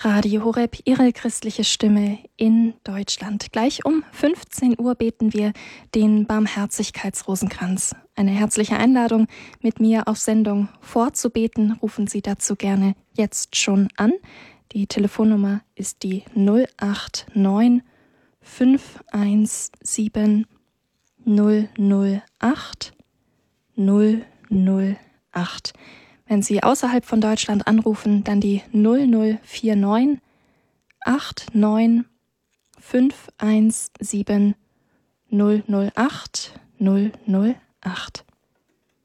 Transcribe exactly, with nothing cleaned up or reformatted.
Radio Horeb, Ihre christliche Stimme in Deutschland. Gleich um fünfzehn Uhr beten wir den Barmherzigkeitsrosenkranz. Eine herzliche Einladung, mit mir auf Sendung vorzubeten. Rufen Sie dazu gerne jetzt schon an. Die Telefonnummer ist die null acht neun fünf eins sieben null null acht null null acht. Wenn Sie außerhalb von Deutschland anrufen, dann die null null vier neun acht neun fünf eins sieben null null acht null null acht.